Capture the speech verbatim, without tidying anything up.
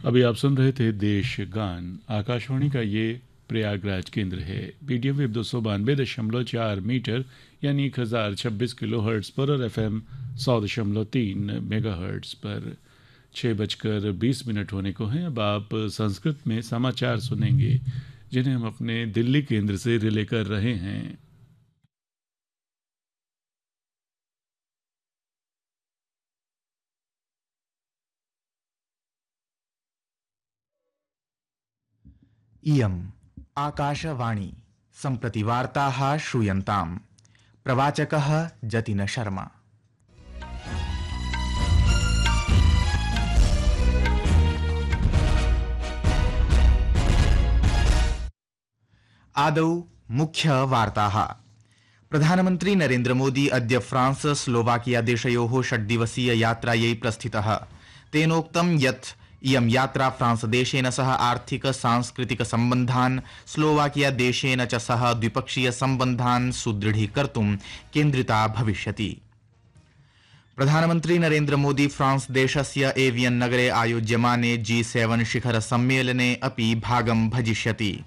अभी आप सुन रहे थे देश गान। आकाशवाणी का ये प्रयागराज केंद्र है। मीडियम वेव दो सौ बानवे दशमलव चार मीटर यानी एक हजार छब्बीस किलो हर्ट्स पर और एफ एम सौ दशमलव तीन मेगा हर्ट्स पर। छः बजकर बीस मिनट होने को हैं। अब आप संस्कृत में समाचार सुनेंगे जिन्हें हम अपने दिल्ली केंद्र से रिले कर रहे हैं। इयम् आकाशवाणी। सम्प्रति वार्ताः श्रूयन्ताम्। प्रवाचकः जतिन शर्मा। आदौ मुख्य वार्ताः। प्रधानमन्त्री नरेन्द्र मोदी अद्य फ्रांस स्लोवाकिया देशयोः षड्दिवसीय यात्रायै प्रस्थितः। तेनोक्तं यत् इयं यात्रा फ्रांस देशेन सह आर्थिक सांस्कृतिक सम्बन्धान्, स्लोवाकिया देशेन च सह द्विपक्षीय सम्बन्धान् सुदृढीकर्तुं केन्द्रिता भविष्यति। प्रधानमन्त्री नरेन्द्र मोदी फ्रांस देशस्य एवियन नगरे आयोज्यमाने जी सेवन शिखर सम्मेलने अपि भागं भजिष्यति।